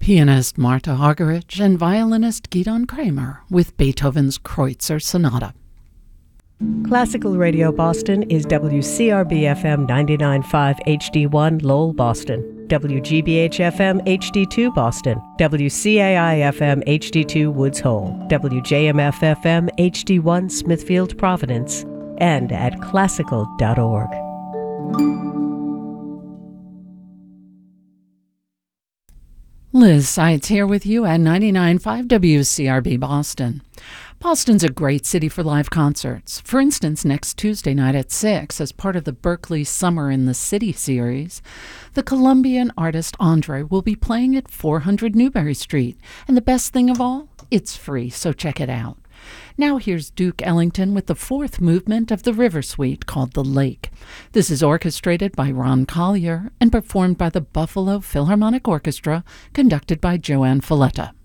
Pianist Marta Argerich and violinist Gidon Kramer with Beethoven's Kreutzer Sonata. Classical Radio Boston is WCRB-FM 99.5 HD1 Lowell, Boston, WGBH-FM HD2 Boston, WCAI-FM HD2 Woods Hole, WJMF-FM HD1 Smithfield, Providence, and at classical.org. Liz Seitz here with you at 99.5 WCRB Boston. Boston's a great city for live concerts. For instance, next Tuesday night at 6, as part of the Berkeley Summer in the City series, the Colombian artist Andre will be playing at 400 Newbury Street. And the best thing of all, it's free, so check it out. Now here's Duke Ellington with the fourth movement of the River Suite called The Lake. This is orchestrated by Ron Collier and performed by the Buffalo Philharmonic Orchestra, conducted by Joanne Falletta.